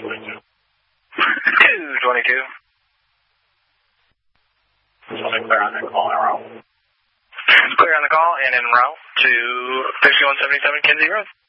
222. 222. Something clear on that call, arrow. Clear on the call and en route to 5177 Kinsey Road.